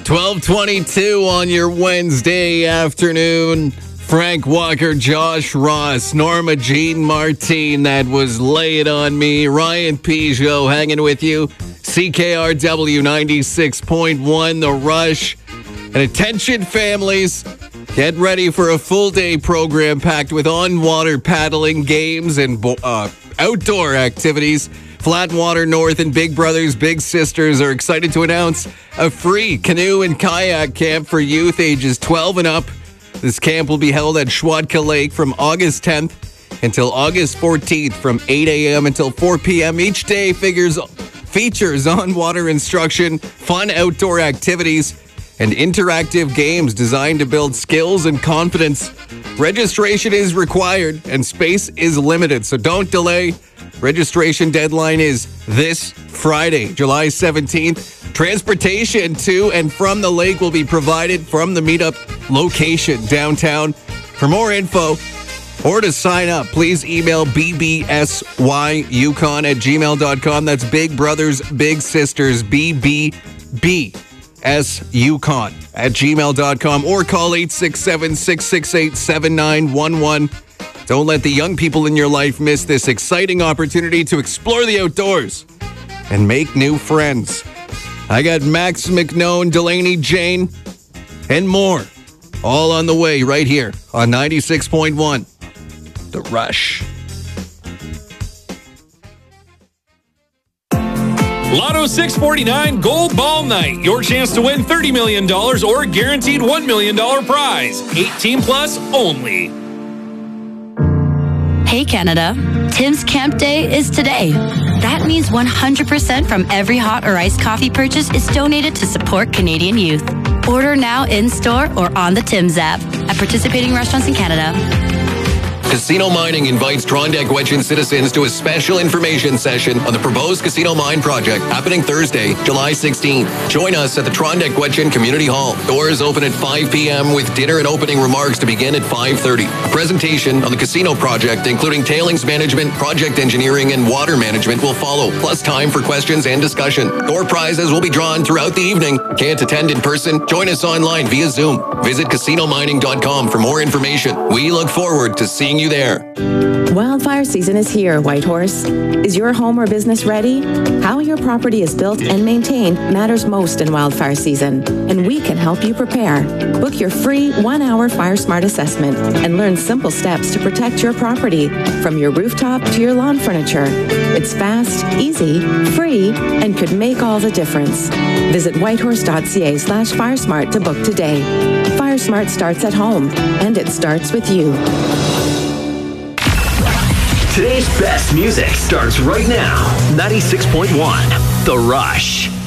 12:22 on your Wednesday afternoon. Frank Walker, Josh Ross, Norma Jean Martin, that was Lay It On Me. Ryan Peugeot hanging with you. CKRW 96.1, The Rush. And attention families, get ready for a full day program packed with on-water paddling, games, and outdoor activities. Flatwater North and Big Brothers Big Sisters are excited to announce a free canoe and kayak camp for youth ages 12 and up. This camp will be held at Schwatka Lake from August 10th until August 14th from 8 a.m. until 4 p.m. Each day features on-water instruction, fun outdoor activities, and interactive games designed to build skills and confidence. Registration is required and space is limited, so don't delay. Registration deadline is this Friday, July 17th. Transportation to and from the lake will be provided from the meetup location downtown. For more info or to sign up, please email bbsyukon@gmail.com. That's Big Brothers Big Sisters, BBBSYukon@gmail.com, or call 867-668-7911. Don't let the young people in your life miss this exciting opportunity to explore the outdoors and make new friends. I got Max McNone, Delaney Jane, and more, all on the way right here on 96.1, The Rush. Lotto 649 Gold Ball Night. Your chance to win $30 million or a guaranteed $1 million prize. 18 plus only. Hey Canada, Tim's Camp Day is today. That means 100% from every hot or iced coffee purchase is donated to support Canadian youth. Order now in-store or on the Tim's app at participating restaurants in Canada. Casino Mining invites Trondheim citizens to a special information session on the proposed Casino Mine project happening Thursday, July 16th. Join us at the Trondheim Community Hall. Doors open at 5 p.m. with dinner and opening remarks to begin at 5:30. A presentation on the casino project, including tailings management, project engineering, and water management will follow, plus time for questions and discussion. Door prizes will be drawn throughout the evening. Can't attend in person? Join us online via Zoom. Visit CasinoMining.com for more information. We look forward to seeing you there. Wildfire season is here, Whitehorse. Is your home or business ready? How your property is built and maintained matters most in wildfire season, and we can help you prepare. Book your free 1-hour FireSmart assessment and learn simple steps to protect your property, from your rooftop to your lawn furniture. It's fast, easy, free, and could make all the difference. Visit whitehorse.ca/FireSmart to book today. FireSmart starts at home, and it starts with you. Today's best music starts right now. 96.1, The Rush.